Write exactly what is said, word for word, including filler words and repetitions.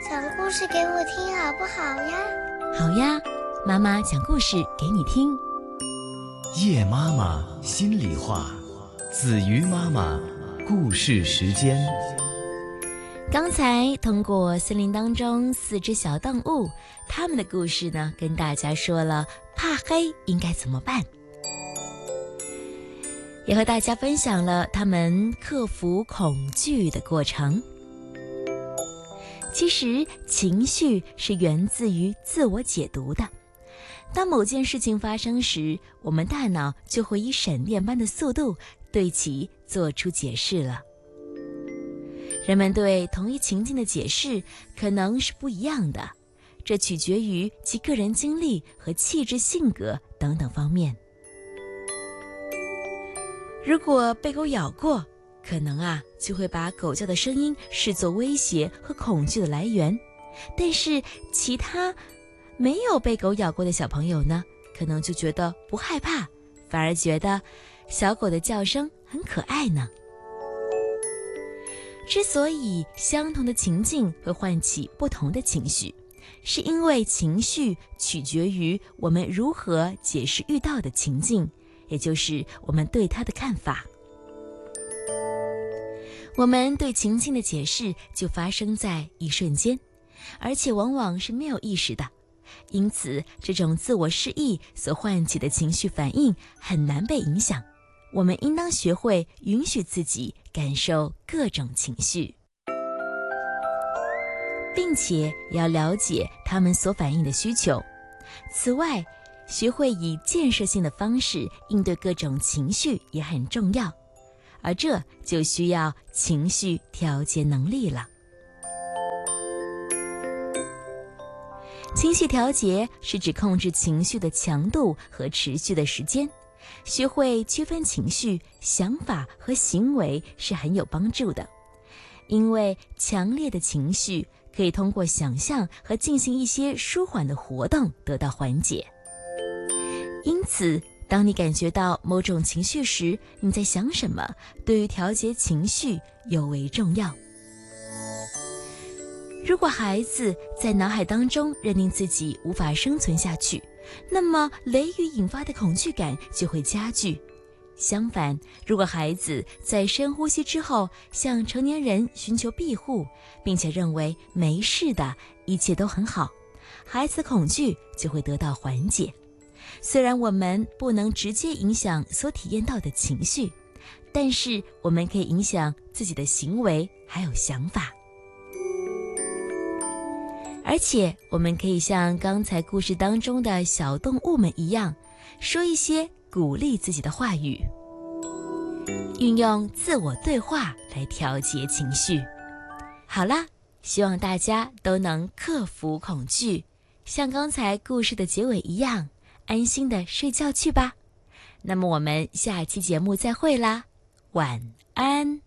讲故事给我听好不好呀？ 好呀，妈妈讲故事给你听。 叶妈妈心里话，子瑜妈妈故事时间。 刚才通过森林当中四只小动物，他们的故事呢，跟大家说了怕黑应该怎么办，也和大家分享了他们克服恐惧的过程。其实情绪是源自于自我解读的，当某件事情发生时，我们大脑就会以闪电般的速度对其做出解释了。人们对同一情境的解释可能是不一样的，这取决于其个人经历和气质、性格等等方面。如果被狗咬过，可能啊就会把狗叫的声音视作威胁和恐惧的来源，但是其他没有被狗咬过的小朋友呢，可能就觉得不害怕，反而觉得小狗的叫声很可爱呢。之所以相同的情境会唤起不同的情绪，是因为情绪取决于我们如何解释遇到的情境，也就是我们对它的看法。我们对情境的解释就发生在一瞬间，而且往往是没有意识的，因此这种自我示意所唤起的情绪反应很难被影响。我们应当学会允许自己感受各种情绪，并且要了解他们所反映的需求。此外，学会以建设性的方式应对各种情绪也很重要，而这就需要情绪调节能力了。情绪调节是指控制情绪的强度和持续的时间。学会区分情绪、想法和行为是很有帮助的，因为强烈的情绪可以通过想象和进行一些舒缓的活动得到缓解。因此，当你感觉到某种情绪时，你在想什么，对于调节情绪尤为重要。如果孩子在脑海当中认定自己无法生存下去，那么雷雨引发的恐惧感就会加剧。相反，如果孩子在深呼吸之后向成年人寻求庇护，并且认为没事的，一切都很好，孩子的恐惧就会得到缓解。虽然我们不能直接影响所体验到的情绪，但是我们可以影响自己的行为还有想法。而且我们可以像刚才故事当中的小动物们一样，说一些鼓励自己的话语，运用自我对话来调节情绪。好啦，希望大家都能克服恐惧，像刚才故事的结尾一样，安心的睡觉去吧。那么我们下期节目再会啦，晚安。